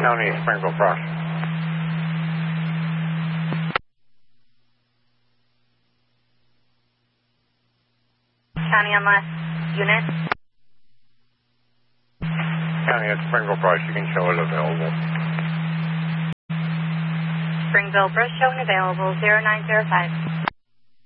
County, Springville Cross. County MS unit. County at Springville Cross, you can show it available. Springville Brush showing available 0905.